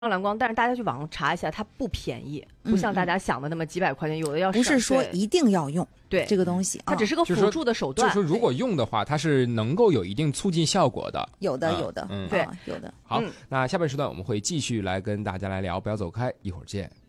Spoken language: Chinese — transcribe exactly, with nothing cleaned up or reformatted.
蓝光，但是大家去网上查一下，它不便宜，不像大家想的那么几百块钱，有的要不是说一定要用对这个东西， 它只是个辅助的手段。 就是说，如果用的话，它是能够有一定促进效果的。 有的，有的， 嗯， 对， 有的。 好，那下半时段我们会继续来跟大家来聊，不要走开，一会儿见。